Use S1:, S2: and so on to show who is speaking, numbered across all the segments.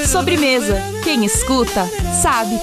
S1: Sobremesa. Quem escuta, sabe.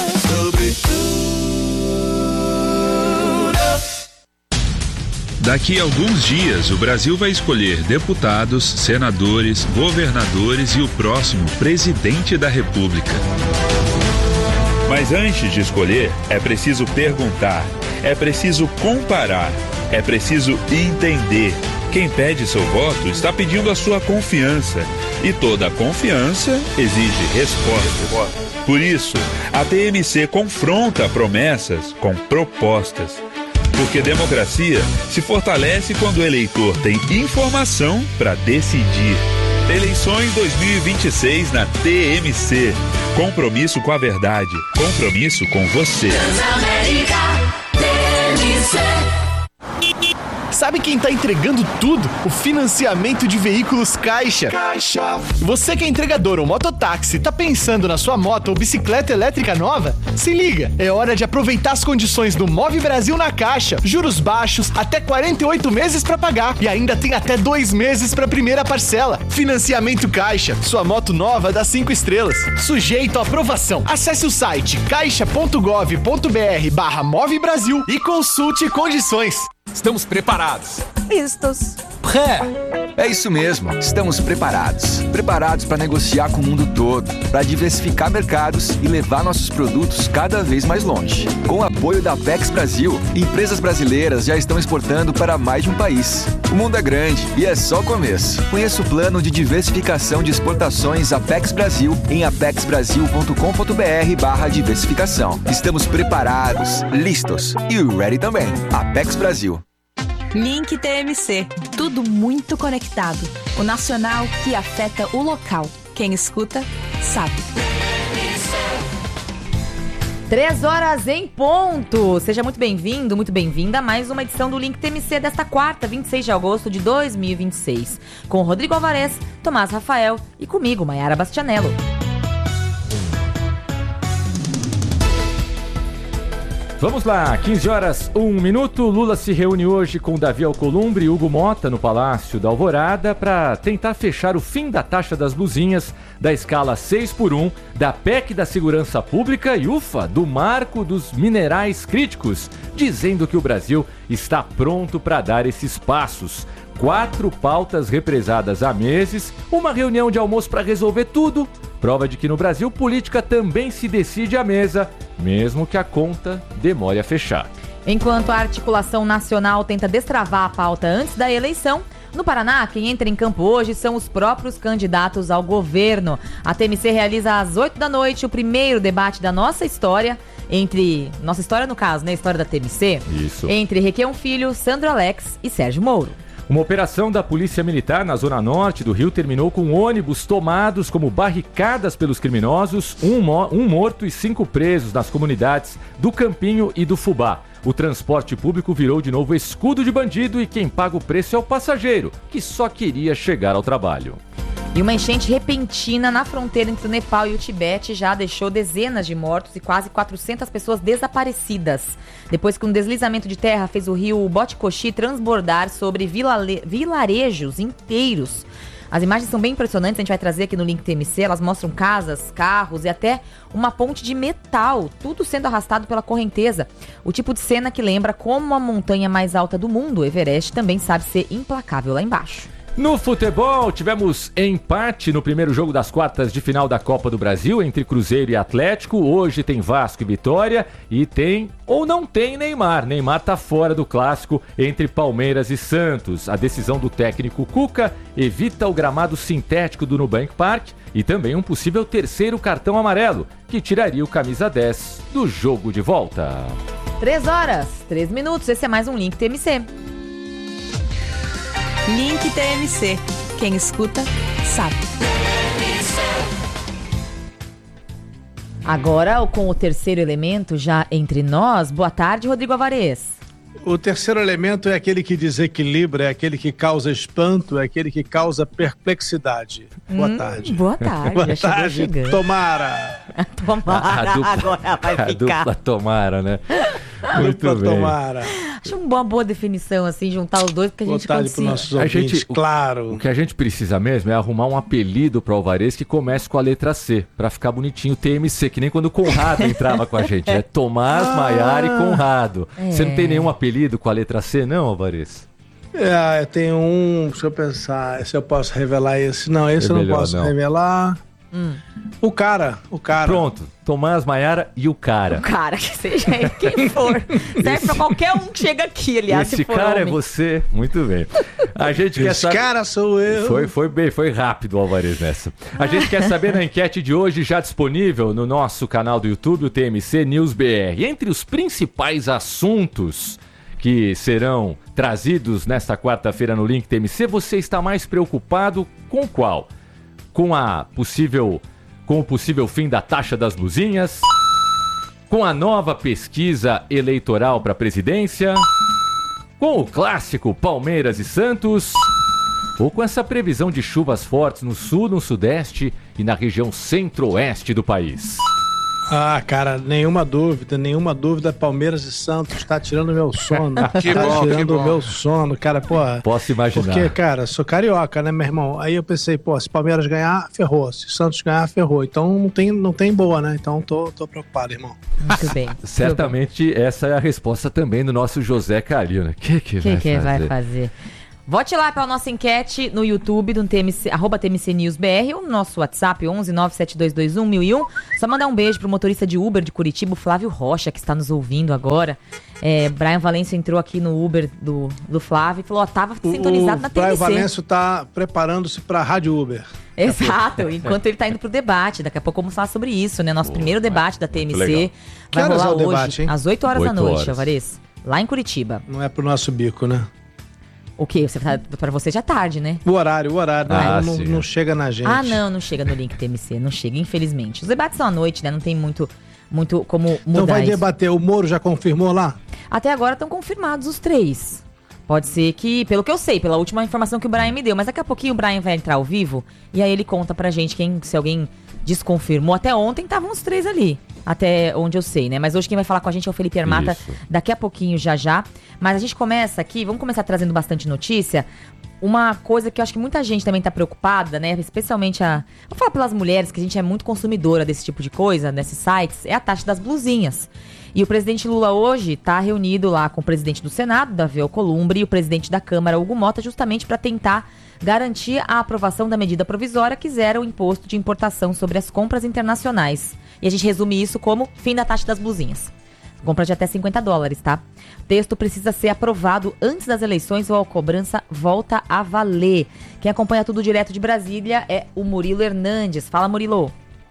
S2: Daqui a alguns dias, o Brasil vai escolher deputados, senadores, governadores e o próximo presidente da República. Mas antes de escolher, é preciso perguntar, é preciso comparar, é preciso entender. Quem pede seu voto está pedindo a sua confiança. E toda confiança exige resposta. Por isso, a TMC confronta promessas com propostas. Porque democracia se fortalece quando o eleitor tem informação para decidir. Eleições 2026 na TMC. Compromisso com a verdade. Compromisso com você.
S3: Transamérica TMC.
S4: Sabe quem tá entregando tudo? O financiamento de veículos Caixa. Você que é entregador ou mototáxi, tá pensando na sua moto ou bicicleta elétrica nova? Se liga, é hora de aproveitar as condições do Move Brasil na Caixa. Juros baixos, até 48 meses pra pagar e ainda tem até 2 meses pra primeira parcela. Financiamento Caixa, sua moto nova dá 5 estrelas. Sujeito à aprovação. Acesse o site caixa.gov.br/Move Brasil e consulte condições.
S5: Estamos preparados.
S1: Vistos.
S5: É isso mesmo, estamos preparados. Preparados para negociar com o mundo todo, para diversificar mercados e levar nossos produtos cada vez mais longe. Com o apoio da Apex Brasil, empresas brasileiras já estão exportando para mais de um país. O mundo é grande e é só o começo. Conheça o plano de diversificação de exportações Apex Brasil em apexbrasil.com.br/diversificação. Estamos preparados, listos e ready também. Apex Brasil.
S1: Link TMC. Tudo muito conectado. O nacional que afeta o local. Quem escuta, sabe.
S6: 3h em ponto. Seja muito bem-vindo, muito bem-vinda a mais uma edição do Link TMC desta quarta, 26 de agosto de 2026. Com Rodrigo Alvarez, Tomás Rafael e comigo, Maiara Bastianello.
S7: Vamos lá, 15h01. Lula se reúne hoje com Davi Alcolumbre e Hugo Mota no Palácio da Alvorada para tentar fechar o fim da taxa das blusinhas, da escala 6x1, da PEC da Segurança Pública e, do marco dos minerais críticos, dizendo que o Brasil está pronto para dar esses passos. 4 pautas represadas há meses, uma reunião de almoço para resolver tudo. Prova de que no Brasil, política também se decide à mesa, mesmo que a conta demore a fechar.
S6: Enquanto a articulação nacional tenta destravar a pauta antes da eleição, no Paraná, quem entra em campo hoje são os próprios candidatos ao governo. A TMC realiza às 20h o primeiro debate da nossa história, nossa história no caso, né? A história da TMC.
S7: Isso.
S6: Entre Requião Filho, Sandro Alex e Sérgio Moro.
S7: Uma operação da Polícia Militar na zona norte do Rio terminou com ônibus tomados como barricadas pelos criminosos, um morto e 5 presos nas comunidades do Campinho e do Fubá. O transporte público virou de novo escudo de bandido e quem paga o preço é o passageiro, que só queria chegar ao trabalho.
S6: E uma enchente repentina na fronteira entre o Nepal e o Tibete já deixou dezenas de mortos e quase 400 pessoas desaparecidas. Depois que um deslizamento de terra fez o rio Botikoshi transbordar sobre vilarejos inteiros. As imagens são bem impressionantes, a gente vai trazer aqui no Link TMC. Elas mostram casas, carros e até uma ponte de metal, tudo sendo arrastado pela correnteza. O tipo de cena que lembra como a montanha mais alta do mundo, o Everest, também sabe ser implacável lá embaixo.
S7: No futebol, tivemos empate no primeiro jogo das quartas de final da Copa do Brasil entre Cruzeiro e Atlético. Hoje tem Vasco e Vitória e tem ou não tem Neymar. Neymar tá fora do clássico entre Palmeiras e Santos. A decisão do técnico Cuca evita o gramado sintético do Nubank Park e também um possível terceiro cartão amarelo, que tiraria o camisa 10 do jogo de volta.
S6: 3h03. Esse é mais um Link TMC.
S1: Link TMC. Quem escuta, sabe.
S6: Agora, com o terceiro elemento já entre nós. Boa tarde, Rodrigo Alvarez.
S8: O terceiro elemento é aquele que desequilibra, é aquele que causa espanto, é aquele que causa perplexidade. Boa tarde.
S6: Boa tarde.
S8: Boa tarde, Tomara.
S6: Tomara, agora vai ficar.
S7: A dupla Tomara, né? Muito bem.
S8: Tomara.
S6: Acho uma boa definição, assim, juntar os dois, porque a gente
S8: Vontade para
S6: consiga.
S8: nossos ouvintes, claro.
S7: O que a gente precisa mesmo é arrumar um apelido para o Alvarez que comece com a letra C, para ficar bonitinho, TMC, que nem quando o Conrado entrava com a gente. É Tomás, Maiara e Conrado. Você não tem nenhum apelido com a letra C, não, Alvarez?
S8: Eu tenho um, deixa eu pensar, se eu posso revelar esse. Não, esse eu não posso revelar. O cara.
S7: Pronto, Tomás, Maiara e o cara.
S6: O cara, que seja quem for. Serve pra qualquer um que chega aqui, aliás,
S7: Esse
S6: se for
S7: cara
S6: homem.
S7: é você, muito bem. A gente quer
S8: Esse
S7: saber...
S8: cara sou eu.
S7: Foi rápido o Alvarez nessa. A gente quer saber na enquete de hoje, já disponível no nosso canal do YouTube, o TMC News BR. Entre os principais assuntos que serão trazidos nesta quarta-feira no Link TMC, você está mais preocupado com qual? Com o possível fim da taxa das blusinhas? Com a nova pesquisa eleitoral para a presidência? Com o clássico Palmeiras e Santos? Ou com essa previsão de chuvas fortes no sul, no sudeste e na região centro-oeste do país?
S8: Ah, cara, nenhuma dúvida, Palmeiras e Santos tá tirando meu sono. Tirando o meu sono, cara, porra.
S7: Posso imaginar.
S8: Porque, cara, sou carioca, né, meu irmão? Aí eu pensei, se Palmeiras ganhar, ferrou. Se Santos ganhar, ferrou. Então não tem boa, né? Então tô preocupado, irmão.
S6: Muito bem.
S7: Certamente essa é a resposta também do nosso José Calil, né? O que
S6: vai fazer? Vote lá pela nossa enquete no YouTube do TMC, @TMC News BR, ou no nosso WhatsApp 11 97221 1001. Só mandar um beijo pro motorista de Uber de Curitiba, o Flávio Rocha, que está nos ouvindo agora. Brian Valêncio entrou aqui no Uber do Flávio e falou, tava sintonizado na TMC.
S8: O Brian Valêncio tá preparando-se pra Rádio Uber.
S6: Exato, enquanto ele tá indo pro debate. Daqui a pouco vamos falar sobre isso, né? Nosso primeiro debate da TMC vai rolar hoje,
S8: debate, hein?
S6: às 8 horas da noite, Alvarez, lá em Curitiba.
S8: Não é pro nosso bico, né?
S6: O quê? Pra você já é tarde, né?
S8: O horário, não chega na gente.
S6: Não chega no Link TMC, não chega, infelizmente. Os debates são à noite, né? Não tem muito como mudar
S8: Então vai
S6: isso.
S8: debater, o Moro já confirmou lá?
S6: Até agora estão confirmados os 3. Pode ser que, pelo que eu sei, pela última informação que o Brian me deu, mas daqui a pouquinho o Brian vai entrar ao vivo e aí ele conta pra gente se alguém desconfirmou. Até ontem estavam os 3 ali, até onde eu sei, né? Mas hoje quem vai falar com a gente é o Felipe Armata, daqui a pouquinho já. Mas a gente começa aqui, vamos começar trazendo bastante notícia. Uma coisa que eu acho que muita gente também tá preocupada, né? Especialmente vou falar pelas mulheres, que a gente é muito consumidora desse tipo de coisa, nesses sites, é a taxa das blusinhas. E o presidente Lula hoje está reunido lá com o presidente do Senado, Davi Alcolumbre, e o presidente da Câmara, Hugo Mota, justamente para tentar garantir a aprovação da medida provisória que zera o imposto de importação sobre as compras internacionais. E a gente resume isso como fim da taxa das blusinhas. Compra de até $50, tá? O texto precisa ser aprovado antes das eleições ou a cobrança volta a valer. Quem acompanha tudo direto de Brasília é o Murilo Hernandes. Fala, Murilo.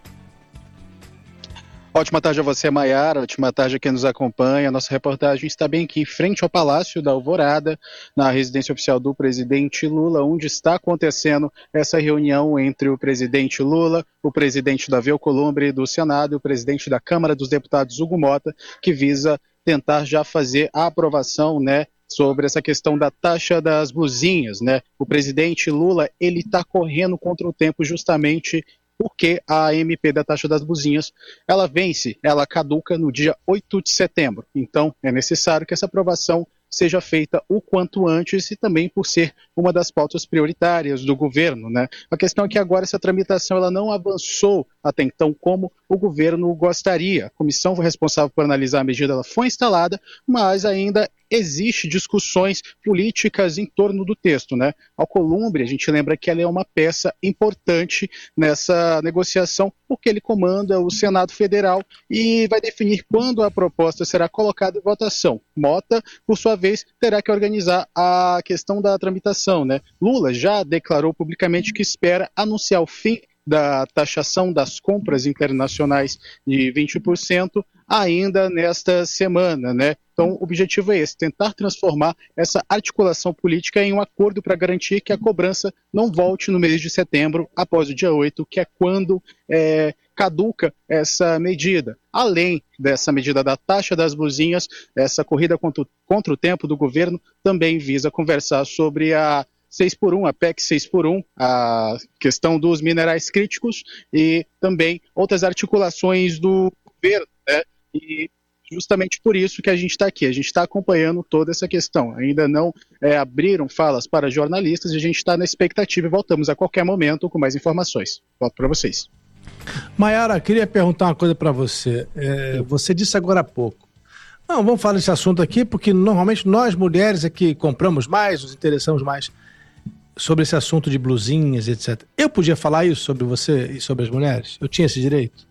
S9: Ótima tarde a você, Maiara. Ótima tarde a quem nos acompanha. Nossa reportagem está bem aqui em frente ao Palácio da Alvorada, na residência oficial do presidente Lula, onde está acontecendo essa reunião entre o presidente Lula, o presidente Davi Alcolumbre do Senado e o presidente da Câmara dos Deputados, Hugo Mota, que visa tentar já fazer a aprovação, né, sobre essa questão da taxa das blusinhas, né? O presidente Lula, ele está correndo contra o tempo justamente porque a MP da taxa das blusinhas, ela caduca no dia 8 de setembro. Então, é necessário que essa aprovação seja feita o quanto antes e também por ser uma das pautas prioritárias do governo, né? A questão é que agora essa tramitação ela não avançou até então como o governo gostaria. A comissão responsável por analisar a medida ela foi instalada, mas ainda existe discussões políticas em torno do texto, né? Alcolumbre, a gente lembra que ela é uma peça importante nessa negociação, porque ele comanda o Senado Federal e vai definir quando a proposta será colocada em votação. Mota, por sua vez, terá que organizar a questão da tramitação, né? Lula já declarou publicamente que espera anunciar o fim da taxação das compras internacionais de 20% ainda nesta semana, né? Então, o objetivo é esse, tentar transformar essa articulação política em um acordo para garantir que a cobrança não volte no mês de setembro, após o dia 8, que é quando caduca essa medida. Além dessa medida da taxa das blusinhas, essa corrida contra o tempo do governo também visa conversar sobre a 6x1, a PEC 6x1, a questão dos minerais críticos e também outras articulações do governo, né? E justamente por isso que a gente está aqui. A gente está acompanhando toda essa questão. Ainda não abriram falas para jornalistas e a gente está na expectativa e voltamos a qualquer momento com mais informações. Volto para vocês.
S8: Maiara, queria perguntar uma coisa para você. Você disse agora há pouco. Não, vamos falar desse assunto aqui, porque normalmente nós mulheres é que compramos mais, nos interessamos mais sobre esse assunto de blusinhas, etc. Eu podia falar isso sobre você e sobre as mulheres? Eu tinha esse direito?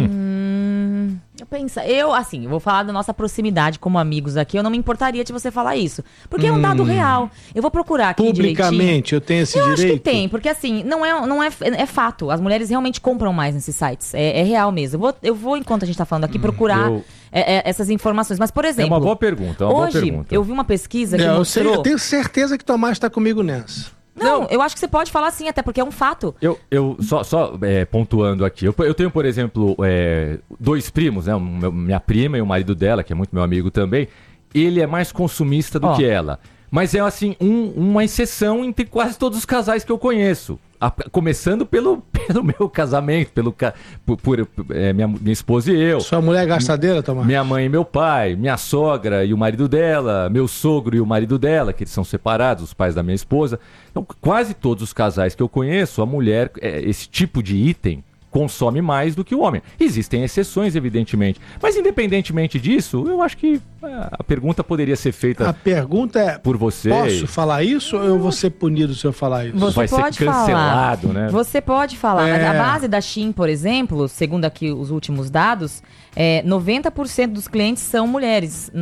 S6: Eu vou falar da nossa proximidade como amigos aqui, eu não me importaria de você falar isso, porque é um dado real. Eu vou procurar aqui
S8: publicamente
S6: direitinho.
S8: Eu tenho esse direito?
S6: Eu acho que tem, porque assim, é fato, as mulheres realmente compram mais nesses sites, é real mesmo. Eu vou, enquanto a gente tá falando aqui, procurar essas informações, mas por exemplo...
S7: É uma boa pergunta,
S6: hoje, eu vi uma pesquisa que mostrou...
S8: Eu tenho certeza que Tomás tá comigo nessa.
S6: Não, eu acho que você pode falar sim, até porque é um fato.
S7: Eu só pontuando aqui, eu tenho, por exemplo, 2 primos, né? Minha prima e o marido dela, que é muito meu amigo também. Ele é mais consumista do que ela. Mas é assim, uma exceção entre quase todos os casais que eu conheço. Começando pelo meu casamento, minha esposa e eu.
S8: Sua mulher é gastadeira, Tomás?
S7: Minha mãe e meu pai, minha sogra e o marido dela, meu sogro e o marido dela, que eles são separados, os pais da minha esposa. Então, quase todos os casais que eu conheço, a mulher, esse tipo de item, consome mais do que o homem. Existem exceções, evidentemente. Mas, independentemente disso, eu acho que a pergunta poderia ser feita...
S8: A pergunta é...
S7: Por você...
S8: Posso falar isso ou eu vou ser punido se eu falar isso?
S6: Você
S7: vai
S6: pode
S7: ser cancelado,
S6: falar.
S7: Né?
S6: Você pode falar. A base da Shein, por exemplo, segundo aqui os últimos dados, 90% dos clientes são mulheres.